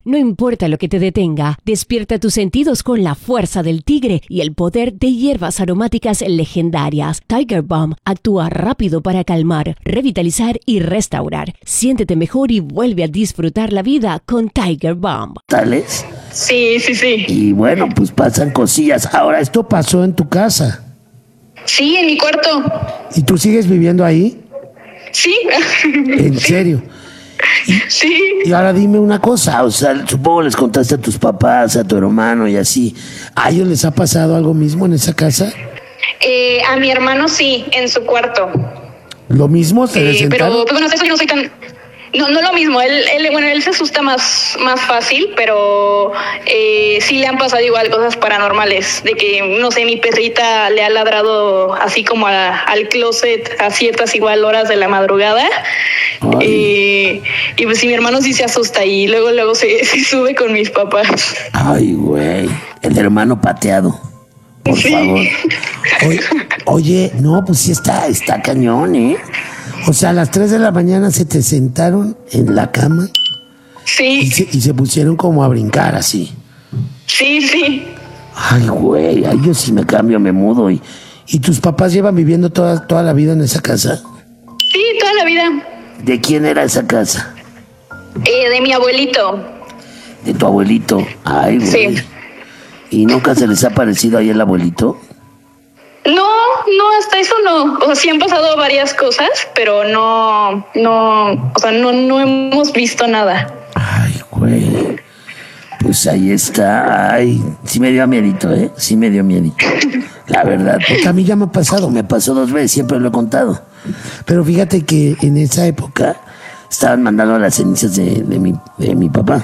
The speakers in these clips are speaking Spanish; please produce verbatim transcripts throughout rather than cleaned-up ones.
No importa lo que te detenga, despierta tus sentidos con la fuerza del tigre y el poder de hierbas aromáticas legendarias. Tiger Balm actúa rápido para calmar, revitalizar y restaurar. Siéntete mejor y vuelve a disfrutar la vida con Tiger Balm. ¿Tales? Sí, sí, sí. Y bueno, pues pasan cosillas. Ahora, esto pasó en tu casa. Sí, en mi cuarto. ¿Y tú sigues viviendo ahí? Sí. ¿En serio? Sí. Y ahora dime una cosa, o sea, supongo les contaste a tus papás, a tu hermano y así. ¿A ellos les ha pasado algo mismo en esa casa? Eh, a mi hermano sí, en su cuarto. ¿Lo mismo? ¿Se Eh, pero, sentaron? pues bueno, eso yo no soy tan... No, no lo mismo, él, él, bueno, él se asusta más, más fácil, pero eh, sí le han pasado igual cosas paranormales, de que, no sé, mi perrita le ha ladrado así como a, al closet a ciertas igual horas de la madrugada, eh, y pues sí, mi hermano sí se asusta y luego, luego se, se sube con mis papás. Ay, güey, el hermano pateado, por Sí. favor. Oye, oye, no, pues sí está, está cañón, ¿eh? O sea, a las tres de la mañana se te sentaron en la cama y Sí, se, y se pusieron como a brincar así. sí, sí. Ay, güey, ay, yo sí me cambio, me mudo. ¿Y, y tus papás llevan viviendo toda, toda la vida en esa casa? Sí, toda la vida. ¿De quién era esa casa? Eh, de mi abuelito. De tu abuelito. Ay, güey. Sí. ¿Y nunca se les ha parecido ahí el abuelito? No, no, hasta eso no. O sea, sí han pasado varias cosas, pero no, no, o sea, no, no hemos visto nada. Ay, güey. Pues ahí está. Ay, sí me dio miedito, ¿eh? Sí me dio miedito. La verdad, porque a mí ya me ha pasado. Me pasó dos veces, siempre lo he contado. Pero fíjate que en esa época estaban mandando las cenizas de, de, mi, de mi papá.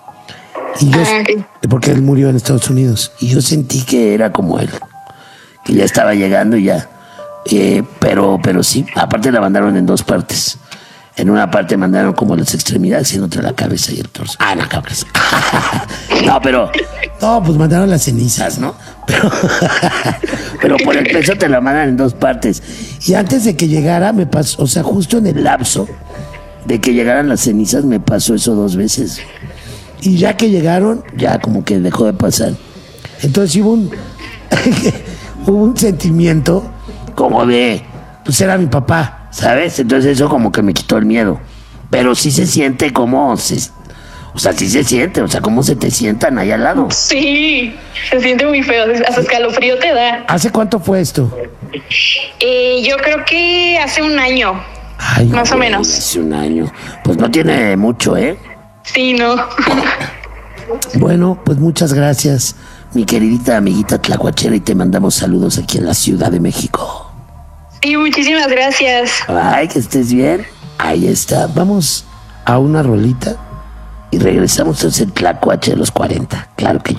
Y yo, Ah, ok. porque él murió en Estados Unidos. Y yo sentí que era como él. Que ya estaba llegando y ya. Eh, pero, pero sí, aparte la mandaron en dos partes. En una parte mandaron como las extremidades y en otra la cabeza y el torso. Ah, la cabeza. No, pero... No, pues mandaron las cenizas, ¿no? Pero, pero por el peso te la mandan en dos partes. Y antes de que llegara, me pasó, o sea, justo en el lapso de que llegaran las cenizas, me pasó eso dos veces. Y ya que llegaron, ya como que dejó de pasar. Entonces hubo un... hubo un sentimiento como de, pues era mi papá, ¿sabes? Entonces eso como que me quitó el miedo. Pero sí se siente como, se, o sea, sí se siente, o sea, cómo se te sientan ahí al lado. Sí, se siente muy feo, hasta escalofrío te da. ¿Hace cuánto fue esto? Eh, yo creo que hace un año, Ay, más o güey, menos. hace un año. Pues no tiene mucho, ¿eh? Sí, no. Bueno, pues muchas gracias, mi queridita amiguita tlacuachera, y te mandamos saludos aquí en la Ciudad de México. Sí, muchísimas gracias. Ay, que estés bien. Ahí está. Vamos a una rolita y regresamos a ese tlacuache de los cuarenta. Claro que